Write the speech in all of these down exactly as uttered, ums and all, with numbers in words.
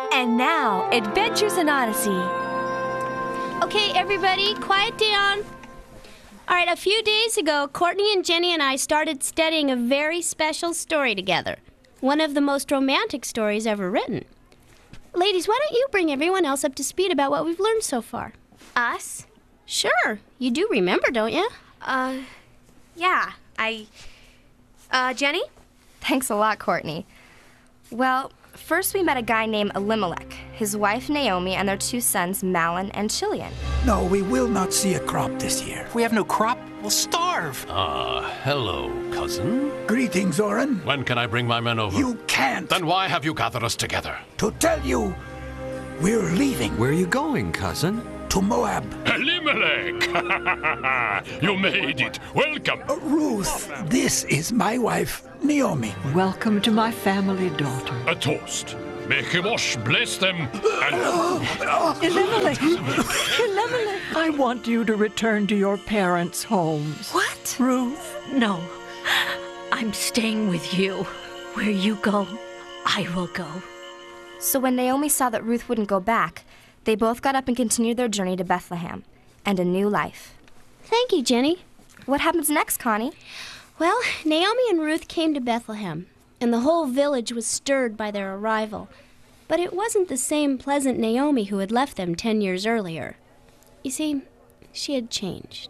And now, Adventures in Odyssey. Okay, everybody, quiet down. All right, a few days ago, Courtney and Jenny and I started studying a very special story together. One of the most romantic stories ever written. Ladies, why don't you bring everyone else up to speed about what we've learned so far? Us? Sure. You do remember, don't you? Uh, yeah, I... Uh, Jenny? Thanks a lot, Courtney. Well, first we met a guy named Elimelech, his wife Naomi, and their two sons, Malin and Chilion. No, we will not see a crop this year. If we have no crop, we'll starve. Ah, hello, cousin. Greetings, Oren. When can I bring my men over? You can't. Then why have you gathered us together? To tell you, we're leaving. Where are you going, cousin? To Moab. Elimelech! You made it. Welcome. Uh, Ruth, this is my wife, Naomi. Welcome to my family, daughter. A toast. May Chemosh bless them and... Elimelech! Elimelech! I want you to return to your parents' homes. What? Ruth? No. I'm staying with you. Where you go, I will go. So when Naomi saw that Ruth wouldn't go back, they both got up and continued their journey to Bethlehem and a new life. Thank you, Jenny. What happens next, Connie? Well, Naomi and Ruth came to Bethlehem, and the whole village was stirred by their arrival. But it wasn't the same pleasant Naomi who had left them ten years earlier. You see, she had changed.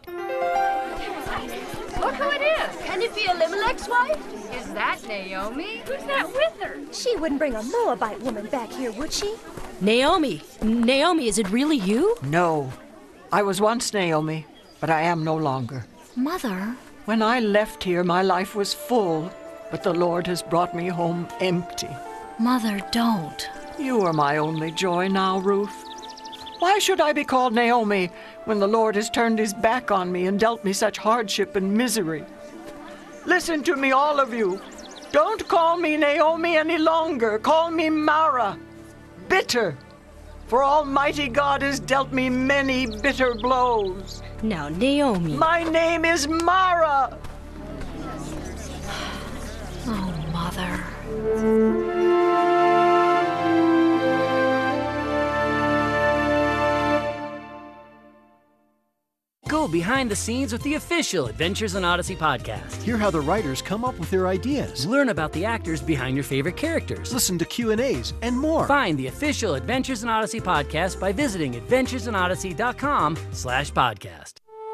Look who it is. Can it be Elimelech's wife? Is that Naomi? Who's that with her? She wouldn't bring a Moabite woman back here, would she? Naomi! Naomi, is it really you? No. I was once Naomi, but I am no longer. Mother? When I left here, my life was full, but the Lord has brought me home empty. Mother, don't. You are my only joy now, Ruth. Why should I be called Naomi when the Lord has turned his back on me and dealt me such hardship and misery? Listen to me, all of you. Don't call me Naomi any longer. Call me Mara. Bitter. For Almighty God has dealt me many bitter blows. Now, Naomi. My name is Mara. Oh, Mother. Go behind the scenes with the official Adventures in Odyssey podcast. Hear how the writers come up with their ideas. Learn about the actors behind your favorite characters. Listen to Q and A's and more. Find the official Adventures in Odyssey podcast by visiting adventuresinodyssey.com slash podcast.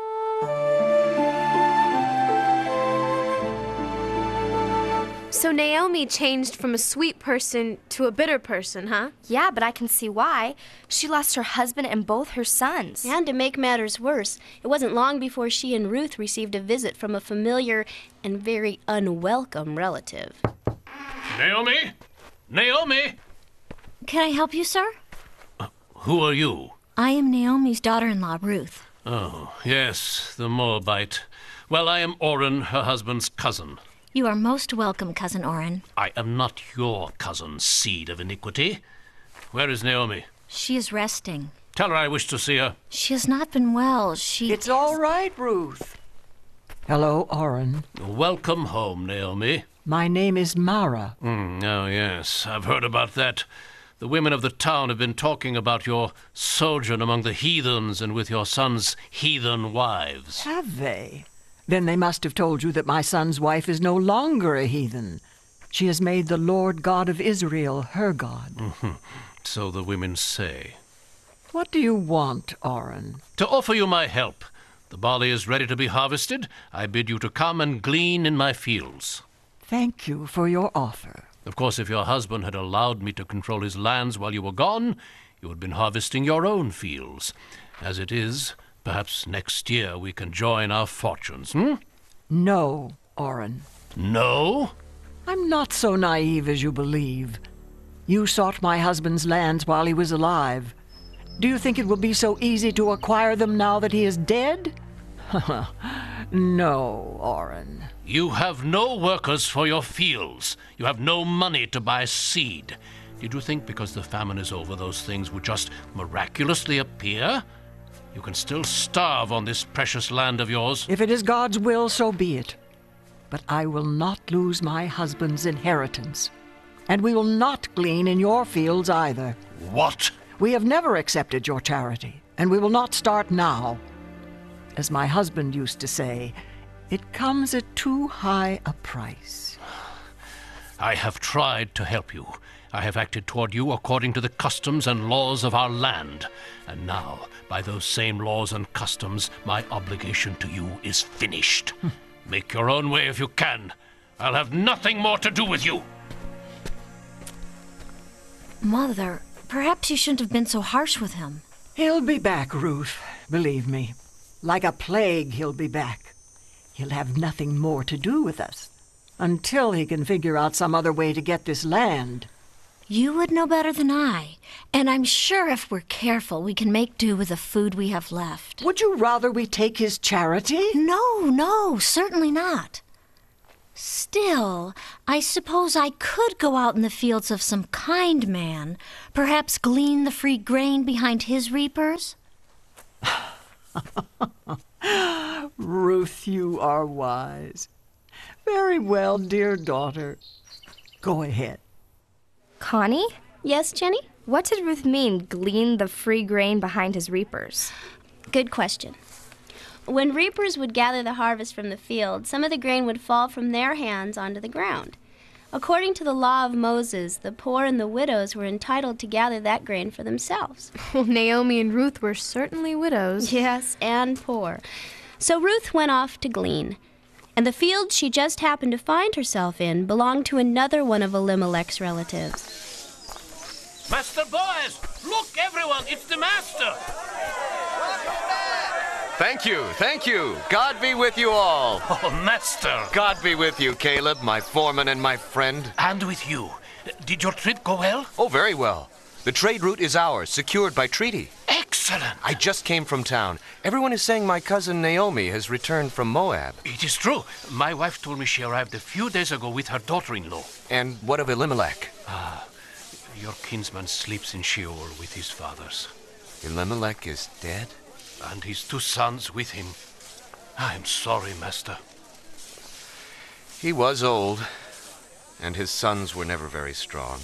So Naomi changed from a sweet person to a bitter person, huh? Yeah, but I can see why. She lost her husband and both her sons. And to make matters worse, it wasn't long before she and Ruth received a visit from a familiar and very unwelcome relative. Naomi? Naomi? Can I help you, sir? Uh, who are you? I am Naomi's daughter-in-law, Ruth. Oh, yes, the Moabite. Well, I am Oren, her husband's cousin. You are most welcome, Cousin Oren. I am not your cousin, seed of iniquity. Where is Naomi? She is resting. Tell her I wish to see her. She has not been well. She... It's all right, Ruth. Hello, Oren. Welcome home, Naomi. My name is Mara. Mm, oh, yes, I've heard about that. The women of the town have been talking about your sojourn among the heathens and with your sons' heathen wives. Have they? Then they must have told you that my son's wife is no longer a heathen. She has made the Lord God of Israel her God. Mm-hmm. So the women say. What do you want, Oren? To offer you my help. The barley is ready to be harvested. I bid you to come and glean in my fields. Thank you for your offer. Of course, if your husband had allowed me to control his lands while you were gone, you had been harvesting your own fields. As it is... Perhaps next year we can join our fortunes, hmm? No, Oren. No? I'm not so naive as you believe. You sought my husband's lands while he was alive. Do you think it will be so easy to acquire them now that he is dead? No, Oren. You have no workers for your fields. You have no money to buy seed. Did you think because the famine is over those things would just miraculously appear? You can still starve on this precious land of yours. If it is God's will, so be it. But I will not lose my husband's inheritance. And we will not glean in your fields either. What? We have never accepted your charity, and we will not start now. As my husband used to say, it comes at too high a price. I have tried to help you. I have acted toward you according to the customs and laws of our land. And now, by those same laws and customs, my obligation to you is finished. Make your own way if you can. I'll have nothing more to do with you. Mother, perhaps you shouldn't have been so harsh with him. He'll be back, Ruth. Believe me. Like a plague, he'll be back. He'll have nothing more to do with us. Until he can figure out some other way to get this land. You would know better than I. And I'm sure if we're careful, we can make do with the food we have left. Would you rather we take his charity? No, no, certainly not. Still, I suppose I could go out in the fields of some kind man, perhaps glean the free grain behind his reapers. Ruth, you are wise. Very well, dear daughter. Go ahead. Connie? Yes, Jenny? What did Ruth mean, glean the free grain behind his reapers? Good question. When reapers would gather the harvest from the field, some of the grain would fall from their hands onto the ground. According to the law of Moses, the poor and the widows were entitled to gather that grain for themselves. Well, Naomi and Ruth were certainly widows. Yes, and poor. So Ruth went off to glean. And the field she just happened to find herself in belonged to another one of Elimelech's relatives. Master Boaz! Look, everyone! It's the master! Thank you, thank you. God be with you all. Oh, master! God be with you, Caleb, my foreman and my friend. And with you. Did your trip go well? Oh, very well. The trade route is ours, secured by treaty. Excellent! I just came from town. Everyone is saying my cousin Naomi has returned from Moab. It is true. My wife told me she arrived a few days ago with her daughter-in-law. And what of Elimelech? Ah, your kinsman sleeps in Sheol with his fathers. Elimelech is dead? And his two sons with him. I am sorry, master. He was old, and his sons were never very strong.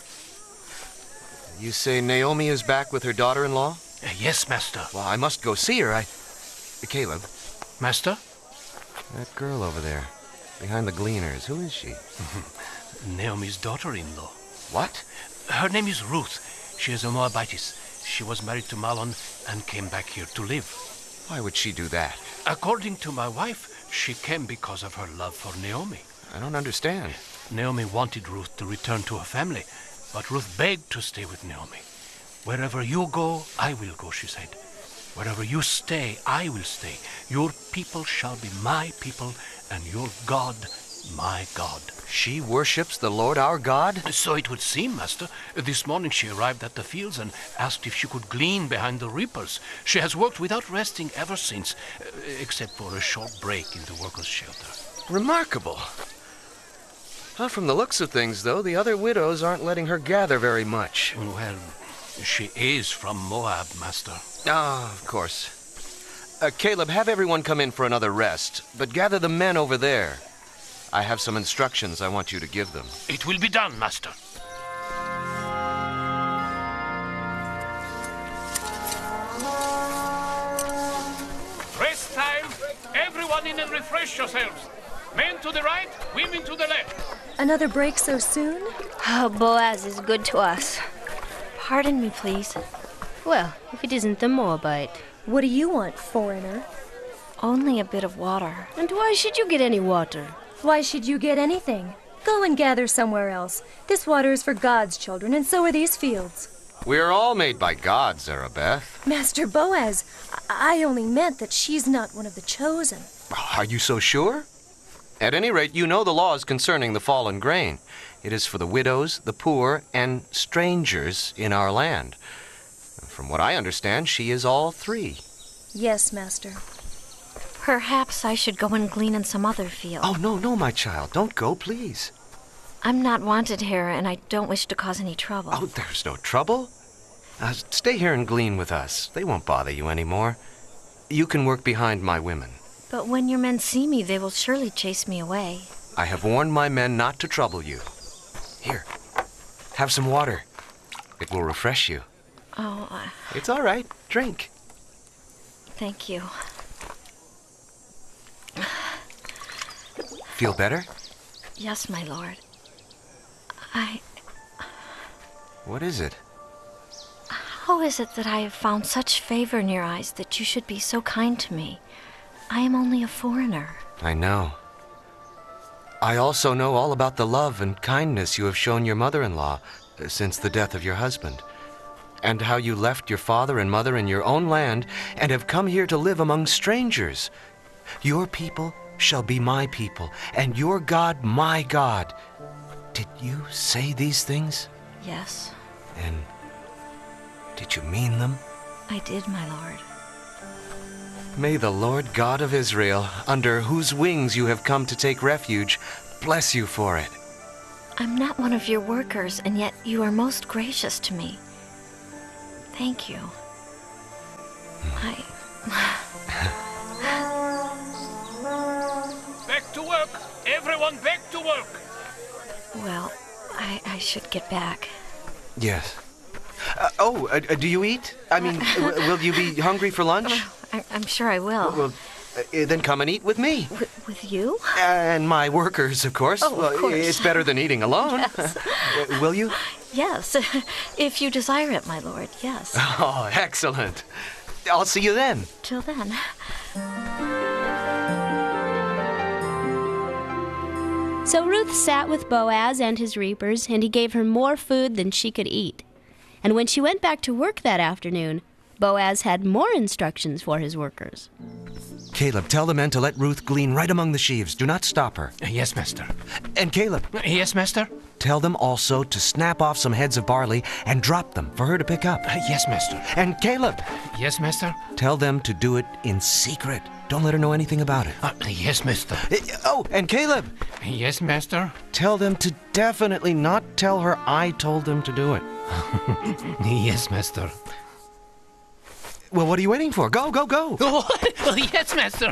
You say Naomi is back with her daughter-in-law? Uh, yes, master. Well, I must go see her. I... Caleb. Master? That girl over there, behind the gleaners, who is she? Naomi's daughter-in-law. What? Her name is Ruth. She is a Moabitess. She was married to Mahlon and came back here to live. Why would she do that? According to my wife, she came because of her love for Naomi. I don't understand. Naomi wanted Ruth to return to her family, but Ruth begged to stay with Naomi. Wherever you go, I will go, she said. Wherever you stay, I will stay. Your people shall be my people, and your God, my God. She worships the Lord our God? So it would seem, master. This morning she arrived at the fields and asked if she could glean behind the reapers. She has worked without resting ever since, except for a short break in the workers' shelter. Remarkable. Well, from the looks of things, though, the other widows aren't letting her gather very much. Well, she is from Moab, master. Ah, of course. Uh, Caleb, have everyone come in for another rest, but gather the men over there. I have some instructions I want you to give them. It will be done, master. Rest time. Everyone in and refresh yourselves. Men to the right, women to the left. Another break so soon? Oh, Boaz is good to us. Pardon me, please. Well, if it isn't the Moabite. What do you want, foreigner? Only a bit of water. And why should you get any water? Why should you get anything? Go and gather somewhere else. This water is for God's children, and so are these fields. We are all made by God, Zarabeth. Master Boaz, I, I only meant that she's not one of the chosen. Are you so sure? At any rate, you know the laws concerning the fallen grain. It is for the widows, the poor, and strangers in our land. From what I understand, she is all three. Yes, Master. Perhaps I should go and glean in some other field. Oh, no, no, my child. Don't go, please. I'm not wanted here, and I don't wish to cause any trouble. Oh, there's no trouble. Uh, stay here and glean with us. They won't bother you anymore. You can work behind my women. But when your men see me, they will surely chase me away. I have warned my men not to trouble you. Here, have some water. It will refresh you. Oh, uh, It's all right. Drink. thank you. Feel better? Yes, my lord. I... What is it? How is it that I have found such favor in your eyes that you should be so kind to me? I am only a foreigner. I know. I also know all about the love and kindness you have shown your mother-in-law uh, since the death of your husband, and how you left your father and mother in your own land and have come here to live among strangers. Your people shall be my people, and your God my God. Did you say these things? Yes, And did you mean them? I did, my lord. May the Lord God of Israel, under whose wings you have come to take refuge, bless you for it. I'm not one of your workers, and yet you are most gracious to me. Thank you. I... Back to work! Everyone back to work! Well, I, I should get back. Yes. Uh, oh, uh, do you eat? I mean, w- will you be hungry for lunch? I, I'm sure I will. Well, uh, then come and eat with me. W- with you? And my workers, of course. Oh, of Well, course. It's better than eating alone. Yes. Uh, will you? Yes, if you desire it, my lord, yes. Oh, excellent. I'll see you then. Till then. So Ruth sat with Boaz and his reapers, and he gave her more food than she could eat. And when she went back to work that afternoon, Boaz had more instructions for his workers. Caleb, tell the men to let Ruth glean right among the sheaves. Do not stop her. Yes, master. And Caleb. Yes, master? Tell them also to snap off some heads of barley and drop them for her to pick up. Yes, master. And Caleb. Yes, master? Tell them to do it in secret. Don't let her know anything about it. Uh, yes, master. Uh, oh, and Caleb. Yes, master? Tell them to definitely not tell her I told them to do it. Yes, master. Well, what are you waiting for? Go, go, go. Oh, yes, master.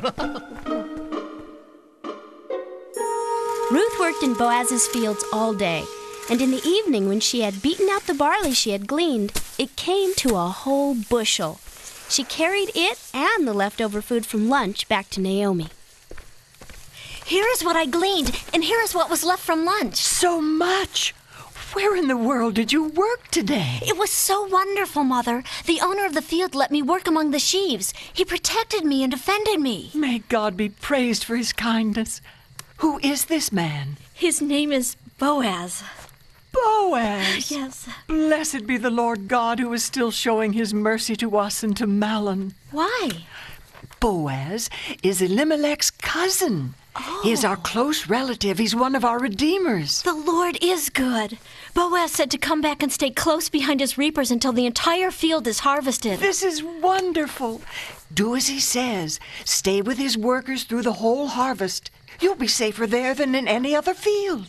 Ruth worked in Boaz's fields all day, and in the evening when she had beaten out the barley she had gleaned, it came to a whole bushel. She carried it and the leftover food from lunch back to Naomi. Here is what I gleaned, and here is what was left from lunch. So much! Where in the world did you work today? It was so wonderful, Mother. The owner of the field let me work among the sheaves. He protected me and defended me. May God be praised for his kindness. Who is this man? His name is Boaz. Boaz! Yes. Blessed be the Lord God who is still showing his mercy to us and to Mahlon. Why? Boaz is Elimelech's cousin. Oh. He is our close relative. He's one of our redeemers. The Lord is good. Boaz said to come back and stay close behind his reapers until the entire field is harvested. This is wonderful. Do as he says. Stay with his workers through the whole harvest. You'll be safer there than in any other field.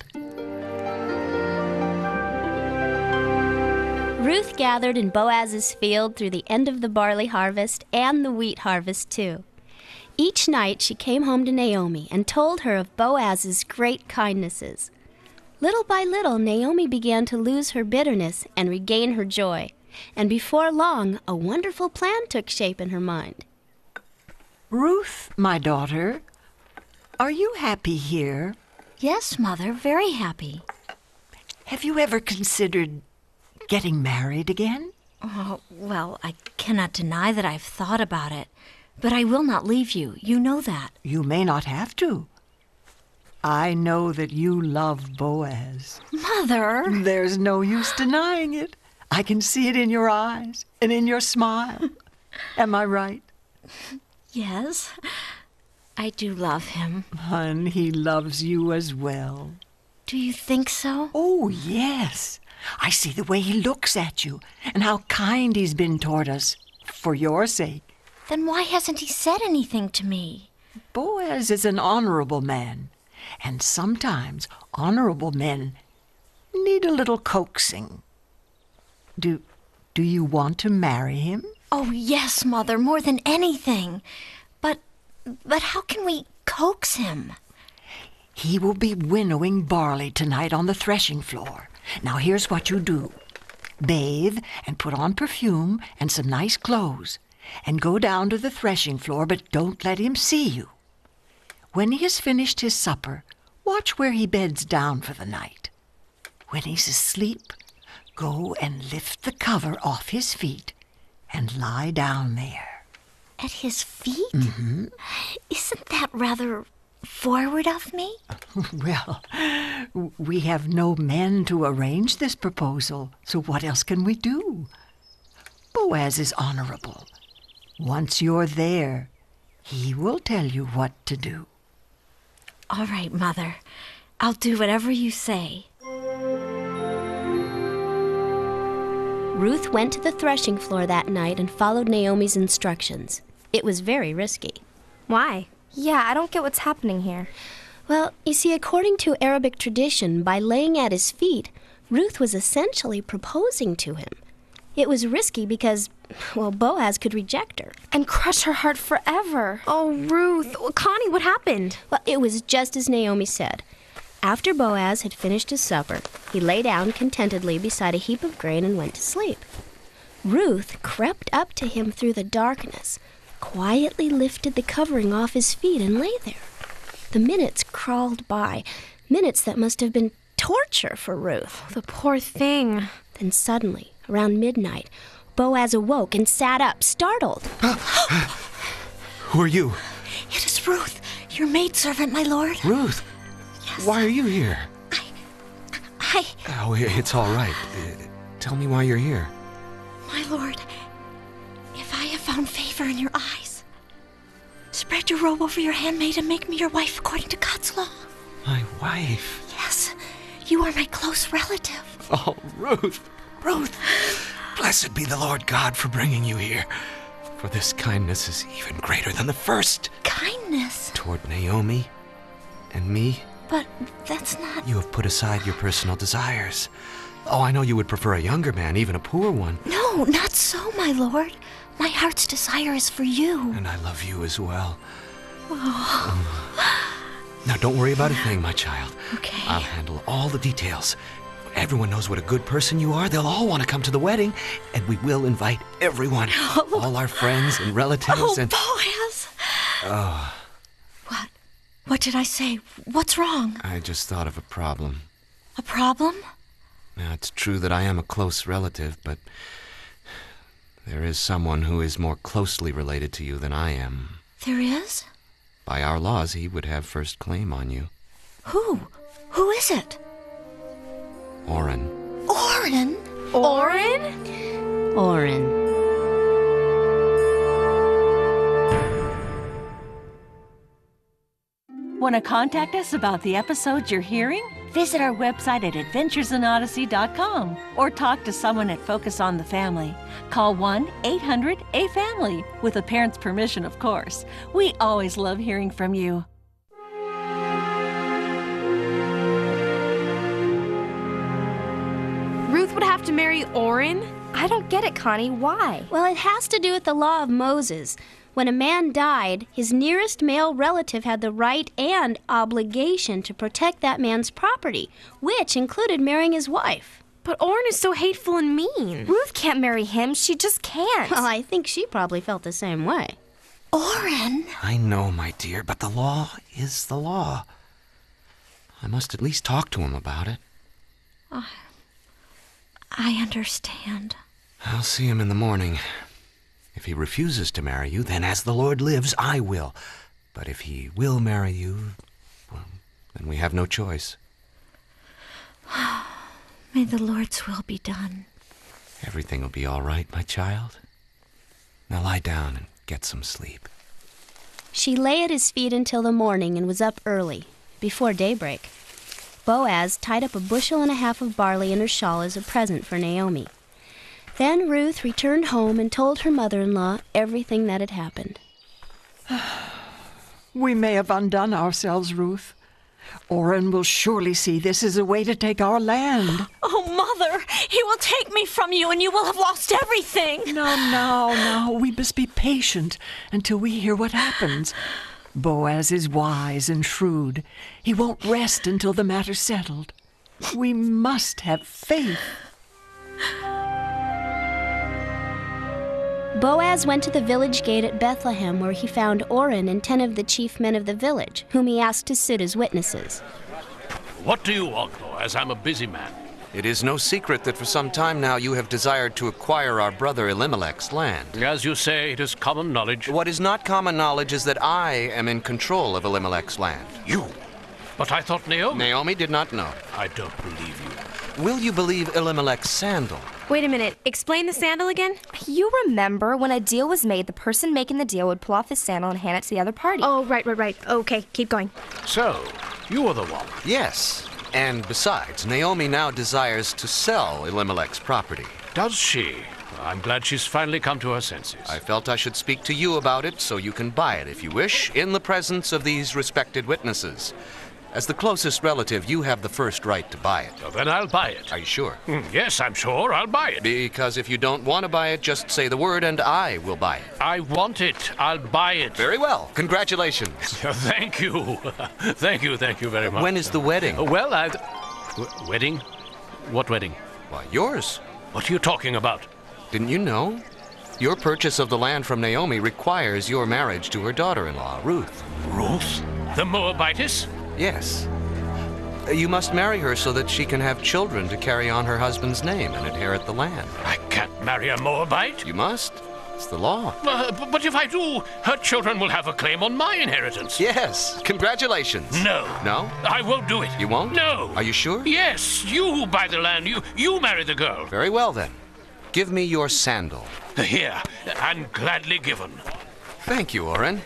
Ruth gathered in Boaz's field through the end of the barley harvest and the wheat harvest, too. Each night she came home to Naomi and told her of Boaz's great kindnesses. Little by little, Naomi began to lose her bitterness and regain her joy. And before long, a wonderful plan took shape in her mind. Ruth, my daughter, are you happy here? Yes, Mother, very happy. Have you ever considered getting married again? Oh, well, I cannot deny that I've thought about it. But I will not leave you. You know that. You may not have to. I know that you love Boaz. Mother! There's no use denying it. I can see it in your eyes and in your smile. Am I right? Yes, I do love him. Hun, he loves you as well. Do you think so? Oh, yes. I see the way he looks at you and how kind he's been toward us for your sake. Then why hasn't he said anything to me? Boaz is an honorable man, and sometimes honorable men need a little coaxing. Do, do you want to marry him? Oh, yes, Mother, more than anything. But, but how can we coax him? He will be winnowing barley tonight on the threshing floor. Now here's what you do. bathe and put on perfume and some nice clothes, and go down to the threshing floor, but don't let him see you. When he has finished his supper, watch where he beds down for the night. When he's asleep, go and lift the cover off his feet and lie down there. At his feet? Mm-hmm. Isn't that rather forward of me? Well, we have no men to arrange this proposal, so what else can we do? Boaz is honorable. Once you're there, he will tell you what to do. All right, Mother. I'll do whatever you say. Ruth went to the threshing floor that night and followed Naomi's instructions. It was very risky. Why? Yeah, I don't get what's happening here. Well, you see, according to Arabic tradition, by laying at his feet, Ruth was essentially proposing to him. It was risky because, well, Boaz could reject her. And crush her heart forever. Oh, Ruth. Well, Connie, what happened? Well, it was just as Naomi said. After Boaz had finished his supper, he lay down contentedly beside a heap of grain and went to sleep. Ruth crept up to him through the darkness, quietly lifted the covering off his feet and lay there. The minutes crawled by, minutes that must have been torture for Ruth. The poor thing. Then suddenly, around midnight, Boaz awoke and sat up, startled. Who are you? It is Ruth, your maidservant, my lord. Ruth? Yes. Why are you here? I... I... Oh, it's all right. Uh, tell me why you're here. My lord, if I have found favor in your eyes, spread your robe over your handmaid and make me your wife according to God's law. My wife? Yes, you are my close relative. Oh, Ruth. Ruth. Blessed be the Lord God for bringing you here. For this kindness is even greater than the first. Kindness? Toward Naomi and me. But that's not... You have put aside your personal desires. Oh, I know you would prefer a younger man, even a poor one. No, not so, my lord. My heart's desire is for you. And I love you as well. Oh. Um, now, don't worry about a thing, my child. Okay. I'll handle all the details. Everyone knows what a good person you are. They'll all want to come to the wedding, and we will invite everyone. Oh. All our friends and relatives oh, and... Boaz! Oh. What? What did I say? What's wrong? I just thought of a problem. A problem? Now, it's true that I am a close relative, but there is someone who is more closely related to you than I am. There is? By our laws, he would have first claim on you. Who? Who is it? Oren. Oren? Oren? Oren. Want to contact us about the episodes you're hearing? Visit our website at adventures in odyssey dot com or talk to someone at Focus on the Family. Call one eight hundred A family, with a parent's permission, of course. We always love hearing from you. Ruth would have to marry Oren? I don't get it, Connie. Why? Well, it has to do with the law of Moses. When a man died, his nearest male relative had the right and obligation to protect that man's property, which included marrying his wife. But Oren is so hateful and mean. Ruth can't marry him. She just can't. Well, I think she probably felt the same way. Oren? I know, my dear, but the law is the law. I must at least talk to him about it. Uh, I understand. I'll see him in the morning. If he refuses to marry you, then as the Lord lives, I will. But if he will marry you, well, then we have no choice. May the Lord's will be done. Everything will be all right, my child. Now lie down and get some sleep. She lay at his feet until the morning and was up early, before daybreak. Boaz tied up a bushel and a half of barley in her shawl as a present for Naomi. Then Ruth returned home and told her mother-in-law everything that had happened. We may have undone ourselves, Ruth. Oren will surely see this as a way to take our land. Oh, Mother, he will take me from you and you will have lost everything. No, no, no. We must be patient until we hear what happens. Boaz is wise and shrewd. He won't rest until the matter's settled. We must have faith. Boaz went to the village gate at Bethlehem, where he found Ornan and ten of the chief men of the village, whom he asked to sit as witnesses. What do you want, Boaz? I'm a busy man. It is no secret that for some time now you have desired to acquire our brother Elimelech's land. As you say, it is common knowledge. What is not common knowledge is that I am in control of Elimelech's land. You? But I thought Naomi... Naomi did not know. I don't believe you. Will you believe Elimelech's sandal? Wait a minute. Explain the sandal again? You remember when a deal was made, the person making the deal would pull off his sandal and hand it to the other party. Oh, right, right, right. Okay, keep going. So, you are the one. Yes. And besides, Naomi now desires to sell Elimelech's property. Does she? I'm glad she's finally come to her senses. I felt I should speak to you about it so you can buy it if you wish, in the presence of these respected witnesses. As the closest relative, you have the first right to buy it. Well, then I'll buy it. Are you sure? Mm, yes, I'm sure. I'll buy it. Because if you don't want to buy it, just say the word and I will buy it. I want it. I'll buy it. Very well. Congratulations. Thank you. Thank you, thank you very much. When is the wedding? Uh, well, I... W- wedding? What wedding? Why, yours. What are you talking about? Didn't you know? Your purchase of the land from Naomi requires your marriage to her daughter-in-law, Ruth. Ruth? The Moabitess? Yes. You must marry her so that she can have children to carry on her husband's name and inherit the land. I can't marry a Moabite. You must. It's the law. Uh, b- but if I do, her children will have a claim on my inheritance. Yes. Congratulations. No. No? I won't do it. You won't? No. Are you sure? Yes. You buy the land. You, you marry the girl. Very well, then. Give me your sandal. Here, and gladly given. Thank you, Ornan.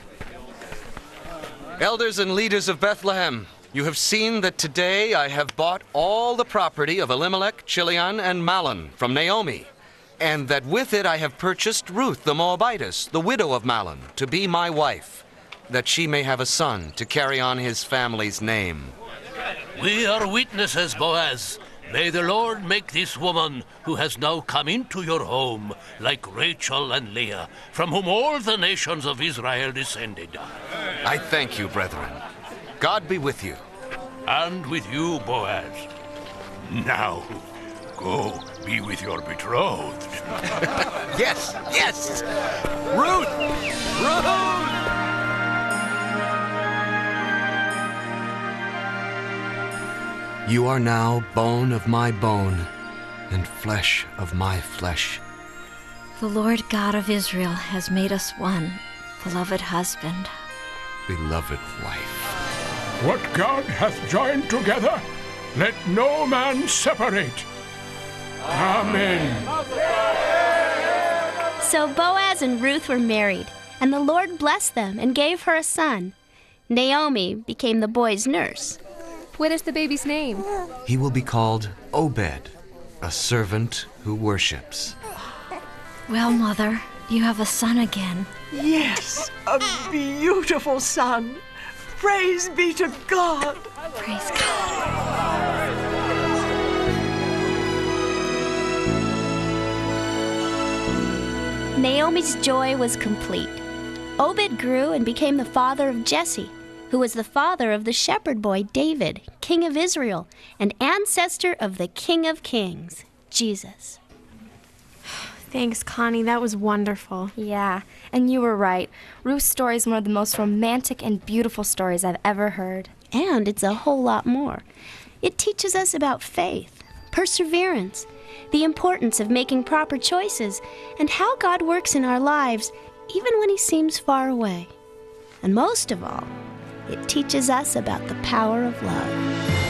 Elders and leaders of Bethlehem, you have seen that today I have bought all the property of Elimelech, Chilion, and Mahlon from Naomi, and that with it I have purchased Ruth the Moabitess, the widow of Mahlon, to be my wife, that she may have a son to carry on his family's name. We are witnesses, Boaz. May the Lord make this woman, who has now come into your home, like Rachel and Leah, from whom all the nations of Israel descended. I thank you, brethren. God be with you. And with you, Boaz. Now, go be with your betrothed. Yes, yes! Ruth! Ruth! You are now bone of my bone and flesh of my flesh. The Lord God of Israel has made us one, beloved husband. Beloved wife. What God hath joined together, let no man separate. Amen. So Boaz and Ruth were married, and the Lord blessed them and gave her a son. Naomi became the boy's nurse. What is the baby's name? He will be called Obed, a servant who worships. Well, Mother, you have a son again. Yes, a beautiful son. Praise be to God. Praise God. Naomi's joy was complete. Obed grew and became the father of Jesse, who was the father of the shepherd boy David, king of Israel, and ancestor of the King of Kings, Jesus. Thanks, Connie. That was wonderful. Yeah, and you were right. Ruth's story is one of the most romantic and beautiful stories I've ever heard. And it's a whole lot more. It teaches us about faith, perseverance, the importance of making proper choices, and how God works in our lives, even when He seems far away. And most of all, it teaches us about the power of love.